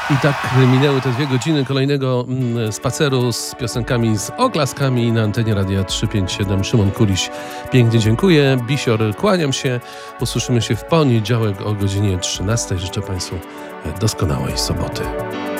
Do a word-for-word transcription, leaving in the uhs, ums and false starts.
I tak minęły te dwie godziny kolejnego mm, spaceru z piosenkami, z oklaskami na antenie Radia trzysta pięćdziesiąt siedem. Szymon Kuliś, pięknie dziękuję. Bisior, kłaniam się. Usłyszymy się w poniedziałek o godzinie trzynastej. Życzę Państwu doskonałej soboty.